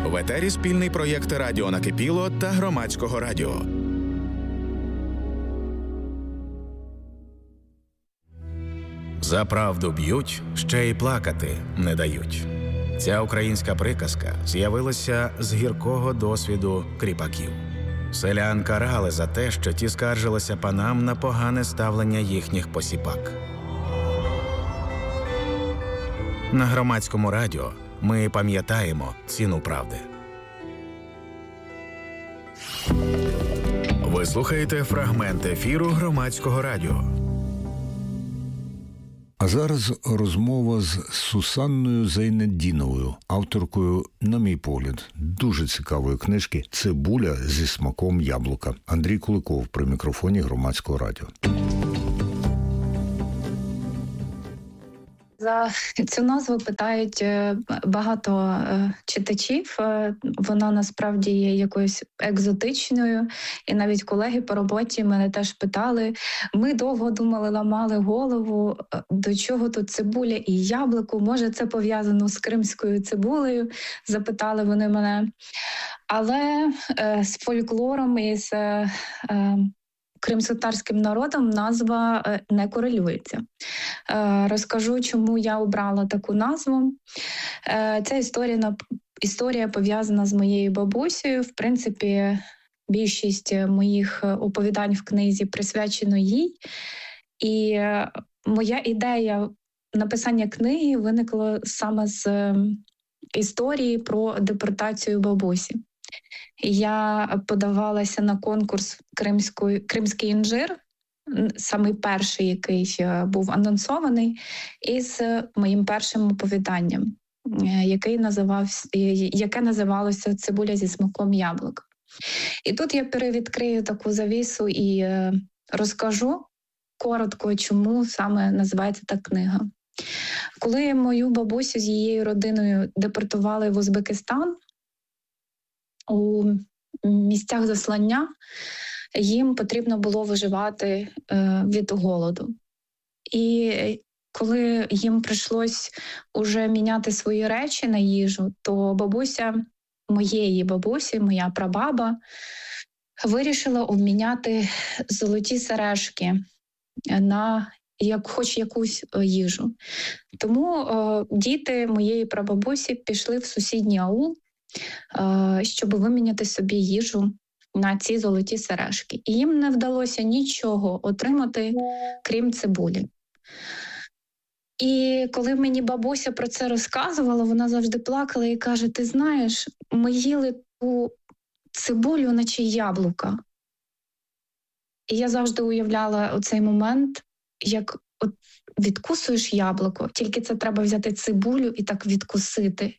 В етері спільний проєкт «Радіо Накипіло» та Громадського радіо. За правду б'ють, ще й плакати не дають. Ця українська приказка з'явилася з гіркого досвіду кріпаків. Селян карали за те, що ті скаржилися панам на погане ставлення їхніх посіпак. На Громадському радіо ми пам'ятаємо ціну правди. Ви слухаєте фрагмент ефіру Громадського радіо. А зараз розмова з Сусанною Зайнетдіновою, авторкою, на мій погляд, дуже цікавої книжки «Цибуля зі смаком яблука». Андрій Куликов при мікрофоні Громадського радіо. За цю назву питають багато читачів. Вона насправді є якоюсь екзотичною. І навіть колеги по роботі мене теж питали. Ми довго думали, ламали голову, до чого тут цибуля і яблуко. Може, це пов'язано з кримською цибулею? Запитали вони мене. Але з фольклором і з кримськотатарським народом назва не корелюється. Розкажу, чому я обрала таку назву. Ця історія пов'язана з моєю бабусею. В принципі, більшість моїх оповідань в книзі присвячено їй. І моя ідея написання книги виникла саме з історії про депортацію бабусі. Я подавалася на конкурс «Кримський інжир», самий перший, який був анонсований, із моїм першим оповіданням, яке називалося «Цибуля зі смаком яблука». І тут я перевідкрию таку завісу і розкажу коротко, чому саме називається та книга. Коли мою бабусю з її родиною депортували в Узбекистан, у місцях заслання їм потрібно було виживати від голоду. І коли їм прийшлось уже міняти свої речі на їжу, то бабуся моєї бабусі, моя прабаба, вирішила обміняти золоті сережки на хоч якусь їжу. Тому діти моєї прабабусі пішли в сусідній аул, щоб виміняти собі їжу на ці золоті сережки. І їм не вдалося нічого отримати, крім цибулі. І коли мені бабуся про це розказувала, вона завжди плакала і каже: ти знаєш, ми їли ту цибулю, наче яблука. І я завжди уявляла оцей момент, як от відкусуєш яблуко, тільки це треба взяти цибулю і так відкусити.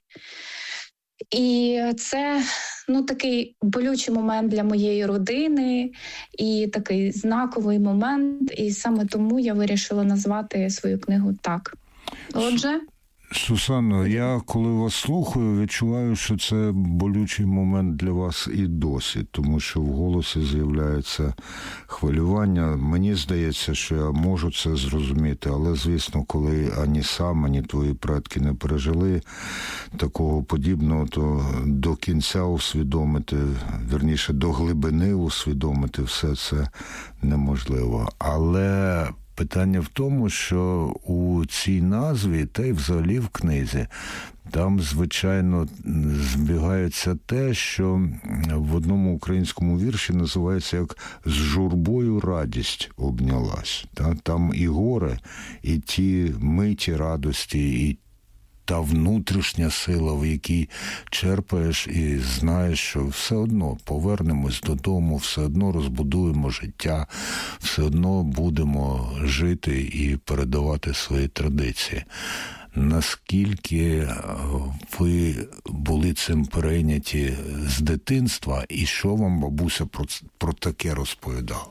І це такий болючий момент для моєї родини і такий знаковий момент. І саме тому я вирішила назвати свою книгу так. Отже... Сусано, я коли вас слухаю, відчуваю, що це болючий момент для вас і досі, тому що в голосі з'являється хвилювання. Мені здається, що я можу це зрозуміти, але, звісно, коли ані сам, ані твої предки не пережили такого подібного, то до кінця усвідомити, вірніше, до глибини усвідомити все це неможливо. Але питання в тому, що у цій назві, та й взагалі в книзі, там, звичайно, збігається те, що в одному українському вірші називається як «З журбою радість обнялась». Там і горе, і ті миті радості, і та внутрішня сила, в якій черпаєш і знаєш, що все одно повернемось додому, все одно розбудуємо життя, все одно будемо жити і передавати свої традиції. Наскільки ви були цим перейняті з дитинства, і що вам бабуся про таке розповідала?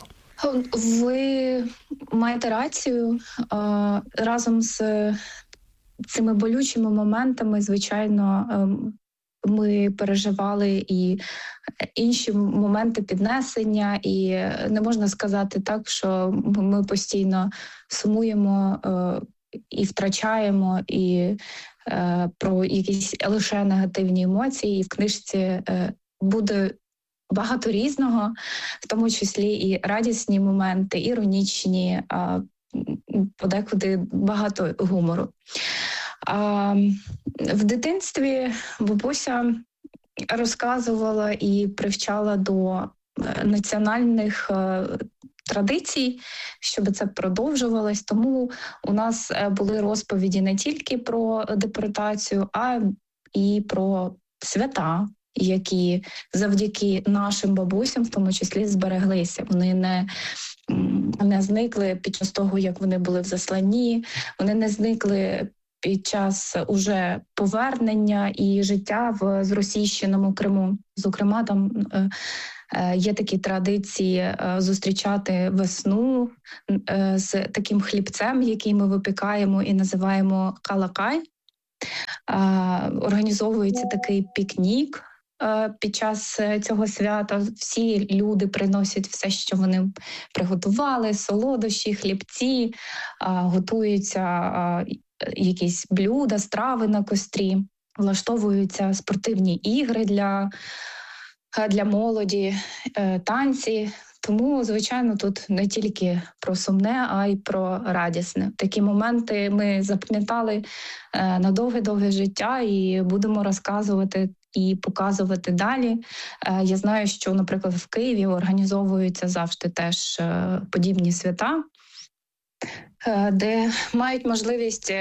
Ви маєте рацію. Разом з цими болючими моментами, звичайно, ми переживали і інші моменти піднесення, і не можна сказати так, що ми постійно сумуємо і втрачаємо, і про якісь лише негативні емоції. І в книжці буде багато різного, в тому числі і радісні моменти, іронічні, подекуди багато гумору. В дитинстві бабуся розказувала і привчала до національних традицій, щоб це продовжувалось. Тому у нас були розповіді не тільки про депортацію, а і про свята, які завдяки нашим бабусям, в тому числі, збереглися. Вони не зникли під час того, як вони були в засланні, вони не зникли під час уже повернення і життя в зросійщеному Криму. Зокрема, там є такі традиції зустрічати весну з таким хлібцем, який ми випікаємо і називаємо калакай. Організовується такий пікнік під час цього свята. Всі люди приносять все, що вони приготували, солодощі, хлібці, готуються якісь блюда, страви на кострі, влаштовуються спортивні ігри для молоді, танці. Тому, звичайно, тут не тільки про сумне, а й про радісне. Такі моменти ми запам'ятали на довге-довге життя і будемо розказувати і показувати далі. Я знаю, що, наприклад, в Києві організовуються завжди теж подібні свята, де мають можливість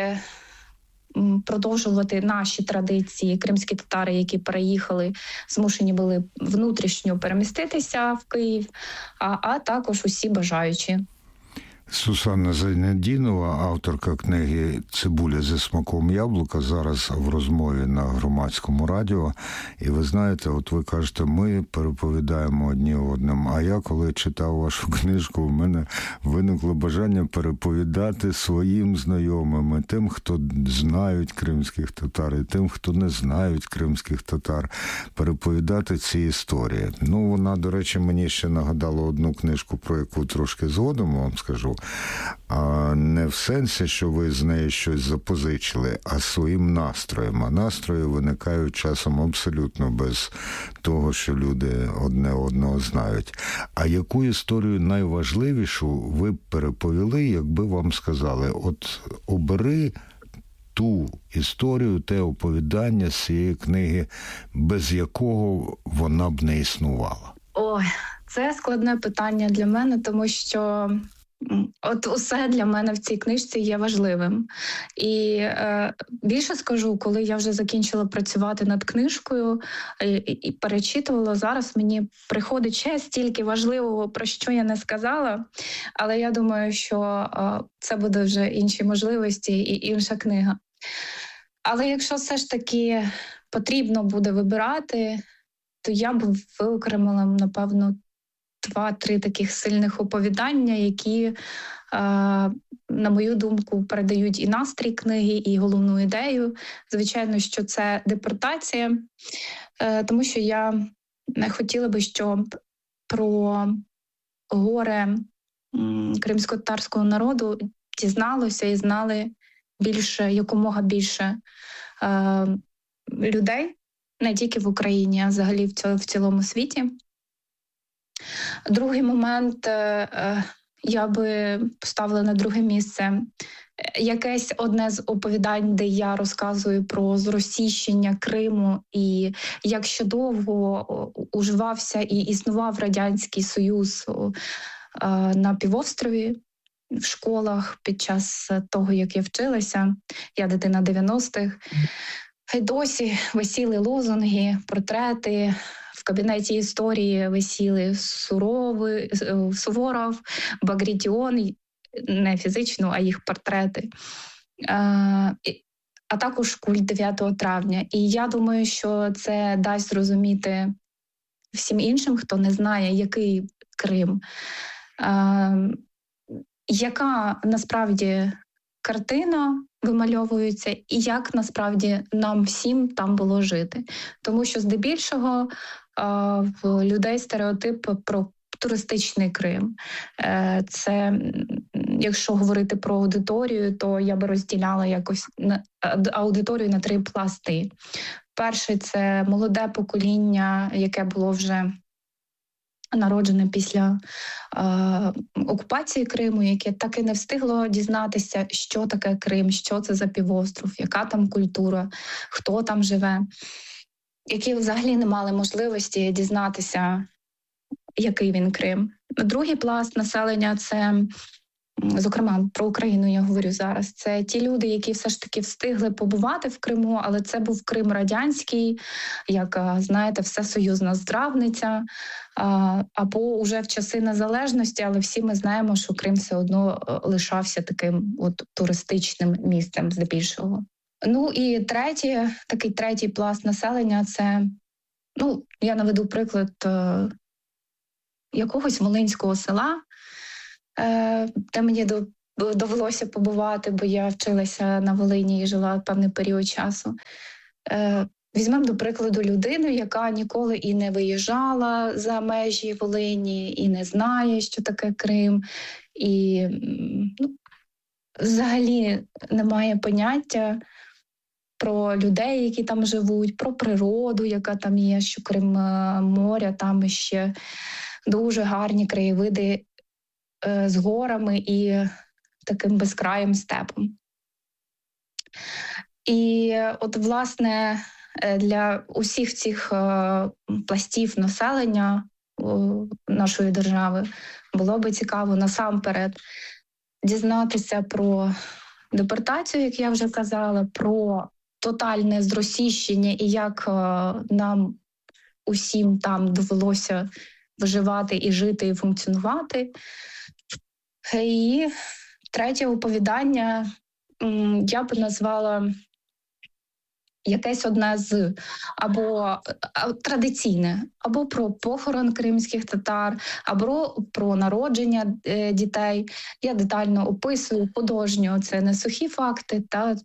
продовжувати наші традиції. Кримські татари, які переїхали, змушені були внутрішньо переміститися в Київ, а також усі бажаючі. Сусанна Зайнеддінова, авторка книги «Цибуля зі смаком яблука», зараз в розмові на Громадському радіо. І ви знаєте, от ви кажете, ми переповідаємо одні одним. А я, коли читав вашу книжку, у мене виникло бажання переповідати своїм знайомим, тим, хто знають кримських татар, і тим, хто не знають кримських татар, переповідати ці історії. Ну, вона, до речі, мені ще нагадала одну книжку, про яку трошки згодом вам скажу. А не в сенсі, що ви з неї щось запозичили, а своїм настроєм. А настрої виникають часом абсолютно без того, що люди одне одного знають. А яку історію найважливішу ви б переповіли, якби вам сказали, от обери ту історію, те оповідання з цієї книги, без якого вона б не існувала? Ой, це складне питання для мене, тому що от усе для мене в цій книжці є важливим. І більше скажу, коли я вже закінчила працювати над книжкою і перечитувала, зараз мені приходить ще стільки важливого, про що я не сказала, але я думаю, що це буде вже інші можливості і інша книга. Але якщо все ж таки потрібно буде вибирати, то я б виокремила, напевно, 2-3 таких сильних оповідання, які, на мою думку, передають і настрій книги, і головну ідею. Звичайно, що це депортація, тому що я не хотіла би, щоб про горе кримсько-татарського народу дізналося і знали більше, якомога більше людей, не тільки в Україні, а взагалі в цілому світі. Другий момент я би поставила на друге місце якесь одне з оповідань, де я розказую про зросійщення Криму і як ще довго уживався і існував Радянський Союз на півострові, в школах під час того, як я вчилася. Я дитина 90-х. І досі висіли лозунги, портрети. В кабінеті історії висіли Суворов, Багрітіон, не фізично, а їх портрети. А також культ 9 травня. І я думаю, що це дасть зрозуміти всім іншим, хто не знає, який Крим, яка насправді картина вимальовується і як насправді нам всім там було жити. Тому що здебільшого в людей стереотип про туристичний Крим. Це, якщо говорити про аудиторію, то я би розділяла якось аудиторію на 3 пласти. Перший – це молоде покоління, яке було вже народжене після окупації Криму, яке так і не встигло дізнатися, що таке Крим, що це за півостров, яка там культура, хто там живе, які взагалі не мали можливості дізнатися, який він Крим. Другий пласт населення – це, зокрема, про Україну я говорю зараз, це ті люди, які все ж таки встигли побувати в Криму, але це був Крим радянський, як, знаєте, всесоюзна здравниця, або уже в часи незалежності, але всі ми знаємо, що Крим все одно лишався таким от туристичним місцем здебільшого. Ну і третій пласт населення – це, я наведу приклад якогось волинського села, де мені довелося побувати, бо я вчилася на Волині і жила певний період часу. Візьмемо, до прикладу, людину, яка ніколи і не виїжджала за межі Волині, і не знає, що таке Крим, і взагалі не має поняття про людей, які там живуть, про природу, яка там є, що крім моря, там ще дуже гарні краєвиди з горами і таким безкраїм степом. І от, власне, для усіх цих пластів населення нашої держави було би цікаво насамперед дізнатися про депортацію, як я вже казала, про тотальне зросійщення і як нам усім там довелося виживати і жити, і функціонувати. І третє оповідання я б назвала якесь одне з, або традиційне, або про похорон кримських татар, або про народження дітей. Я детально описую художньо, це не сухі факти,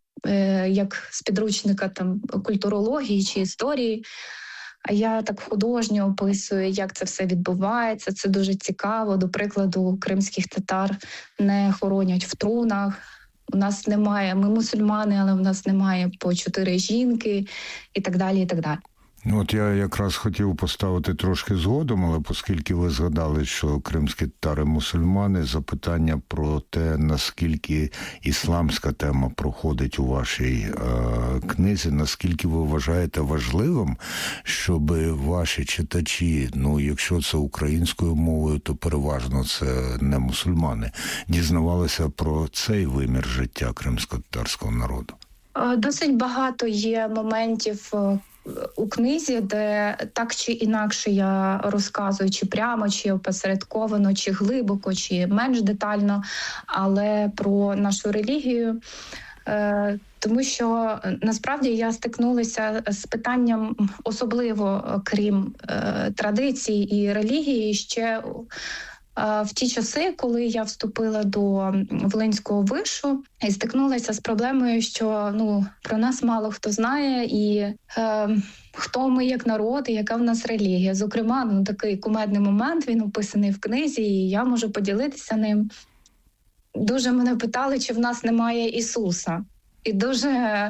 як з підручника там, культурології чи історії, а я так художньо описую, як це все відбувається. Це дуже цікаво. До прикладу, кримських татар не хоронять в трунах. У нас немає, ми мусульмани, але в нас немає по 4 жінки і так далі, і так далі. От я якраз хотів поставити трошки згодом, але оскільки ви згадали, що кримські татари мусульмани, запитання про те, наскільки ісламська тема проходить у вашій книзі, наскільки ви вважаєте важливим, щоб ваші читачі, якщо це українською мовою, то переважно це не мусульмани, дізнавалися про цей вимір життя кримсько-татарського народу? Досить багато є моментів у книзі, де так чи інакше я розказую, чи прямо, чи опосередковано, чи глибоко, чи менш детально, але про нашу релігію. Тому що насправді я стикнулася з питанням, особливо крім традицій і релігії, ще в ті часи, коли я вступила до Волинського вишу і стикнулася з проблемою, що про нас мало хто знає, і хто ми як народ, і яка в нас релігія. Зокрема, такий кумедний момент, він описаний в книзі, і я можу поділитися ним. Дуже мене питали, чи в нас немає Ісуса. І дуже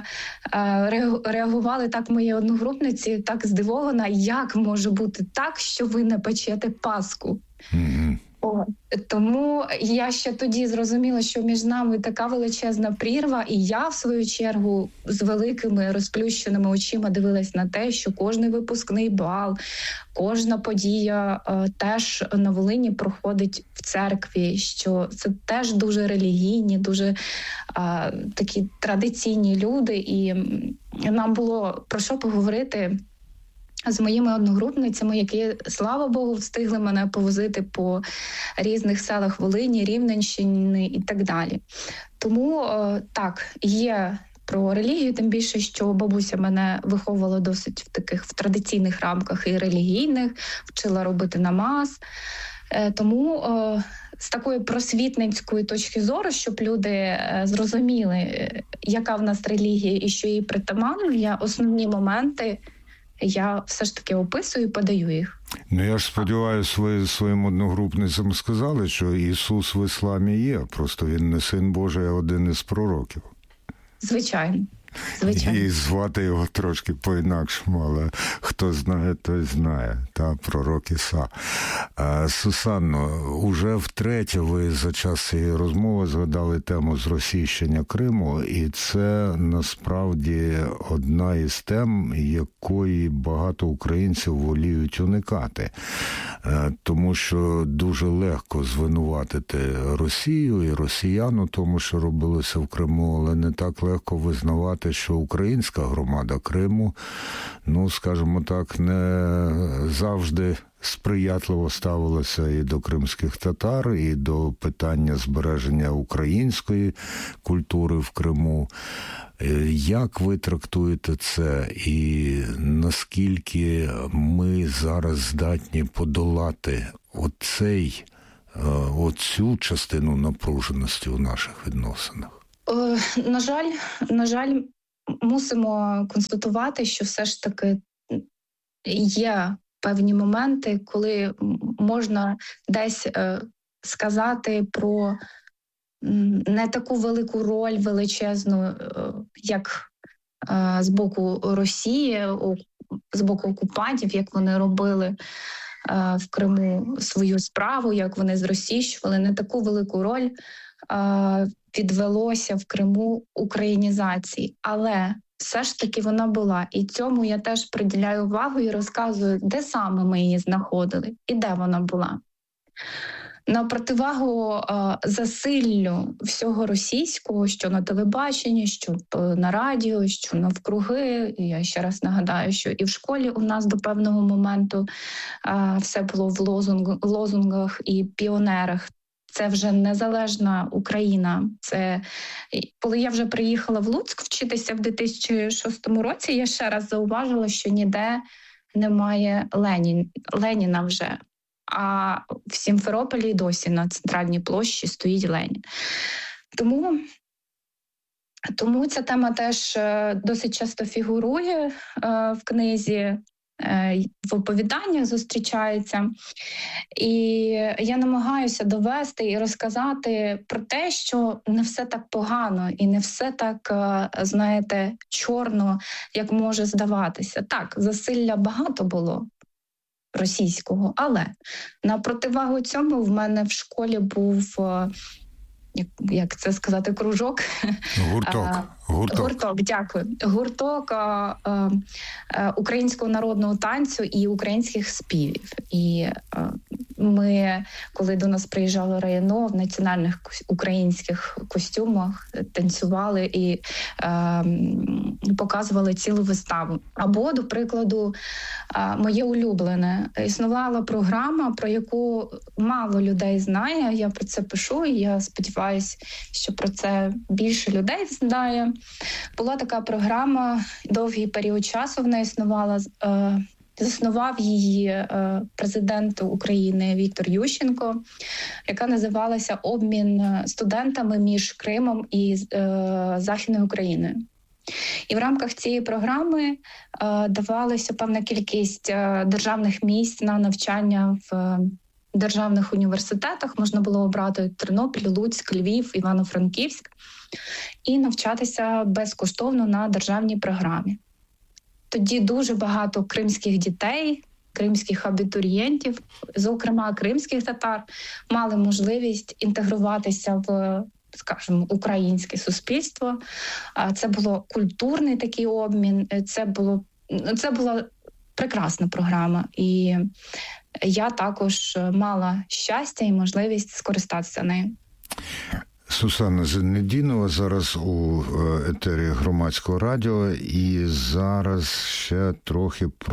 реагували так мої одногрупниці, так здивована, як може бути так, що ви не печете Пасху. Mm-hmm. Тому я ще тоді зрозуміла, що між нами така величезна прірва, і я, в свою чергу, з великими розплющеними очима дивилась на те, що кожний випускний бал, кожна подія теж на Волині проходить в церкві, що це теж дуже релігійні, дуже такі традиційні люди, і нам було про що поговорити з моїми одногрупницями, які, слава Богу, встигли мене повозити по різних селах Волині, Рівненщини і так далі. Тому так, є про релігію, тим більше, що бабуся мене виховувала досить в традиційних рамках і релігійних, вчила робити намаз. Тому з такої просвітницької точки зору, щоб люди зрозуміли, яка в нас релігія і що їй притаманно, я основні моменти я все ж таки описую і подаю їх. Ну, я ж сподіваюся, ви своїм одногрупницям сказали, що Ісус в ісламі є, просто він не син Божий, а один із пророків. Звичайно. Звичайно. І звати його трошки по-інакшому, але хто знає, той знає. Та пророк Іса. Сусанно, уже втретє ви за час цієї розмови згадали тему зросійщення Криму, і це насправді одна із тем, якої багато українців воліють уникати. Тому що дуже легко звинуватити Росію і росіян у тому, що робилося в Криму, але не так легко визнавати, що українська громада Криму, ну, скажімо так, не завжди сприятливо ставилася і до кримських татар, і до питання збереження української культури в Криму. Як ви трактуєте це і наскільки ми зараз здатні подолати оцю частину напруженості у наших відносинах? На жаль, мусимо констатувати, що все ж таки є певні моменти, коли можна десь сказати про не таку велику роль величезну, як з боку Росії, з боку окупантів, як вони робили в Криму свою справу, як вони зросійщували, не таку велику роль відвелося в Криму українізації. Але все ж таки вона була. І цьому я теж приділяю увагу і розказую, де саме ми її знаходили і де вона була. На противагу засиллю всього російського, що на телебаченні, що на радіо, що навкруги. Я ще раз нагадаю, що і в школі у нас до певного моменту все було в лозунгах і піонерах. Це вже незалежна Україна. Це коли я вже приїхала в Луцьк вчитися в 2006 році, я ще раз зауважила, що ніде немає Леніна вже. А в Сімферополі досі на центральній площі стоїть Ленін. Тому ця тема теж досить часто фігурує в книзі, в оповіданнях зустрічається. І я намагаюся довести і розказати про те, що не все так погано і не все так, знаєте, чорно, як може здаватися. Так, засилля багато було російського, але на противагу цьому в мене в школі був, як це сказати, кружок. Гурток, дякую. Гурток українського народного танцю і українських співів. І ми, коли до нас приїжджало РАІНО, в національних українських костюмах танцювали і показували цілу виставу. Або, до прикладу, моє улюблене. Існувала програма, про яку мало людей знає. Я про це пишу, і я сподіваюся, що про це більше людей знає. Була така програма, довгий період часу вона існувала. Заснував її президент України Віктор Ющенко, яка називалася «Обмін студентами між Кримом і Західною Україною». І в рамках цієї програми давалася певна кількість державних місць на навчання в державних університетах. Можна було обрати Тернопіль, Луцьк, Львів, Івано-Франківськ і навчатися безкоштовно на державній програмі. Тоді дуже багато кримських дітей, кримських абітурієнтів, зокрема кримських татар, мали можливість інтегруватися в, скажімо, українське суспільство. Це було культурний такий обмін, це була прекрасна програма. І я також мала щастя і можливість скористатися нею. Сусанна Зенедінова зараз у етері Громадського радіо, і зараз ще трохи про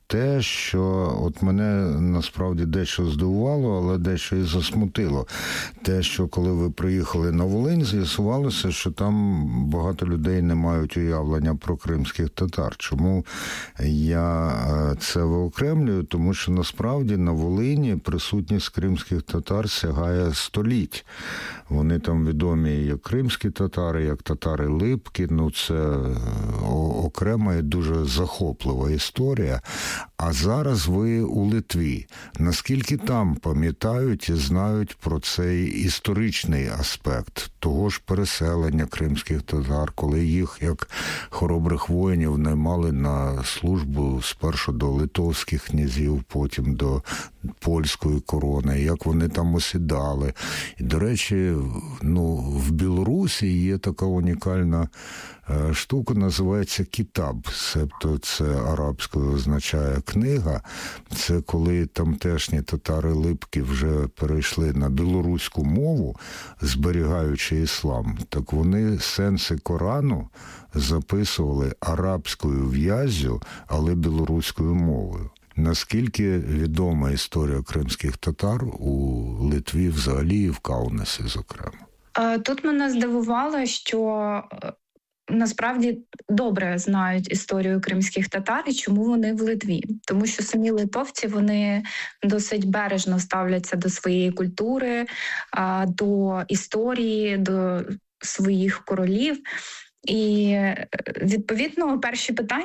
те, що от мене насправді дещо здивувало, але дещо і засмутило. Те, що коли ви приїхали на Волинь, з'ясувалося, що там багато людей не мають уявлення про кримських татар. Чому я це виокремлюю? Тому що насправді на Волині присутність кримських татар сягає століть. Вони там відомі як кримські татари, як татари Липки. Ну, це окрема і дуже захоплива історія. А зараз ви у Литві. Наскільки там пам'ятають і знають про цей історичний аспект того ж переселення кримських татар, коли їх, як хоробрих воїнів, наймали на службу спершу до литовських князів, потім до польської корони, як вони там осідали. І, до речі, в Білорусі є така унікальна штука, називається кітаб, себто це арабською означає книга. Це коли тамтешні татари Липки вже перейшли на білоруську мову, зберігаючи іслам, так вони сенси Корану записували арабською в'яззю, але білоруською мовою. Наскільки відома історія кримських татар у Литві взагалі і в Каунасі, зокрема? Тут мене здивувало, що насправді добре знають історію кримських татар і чому вони в Литві. Тому що самі литовці, вони досить бережно ставляться до своєї культури, до історії, до своїх королів. І, відповідно, перші питання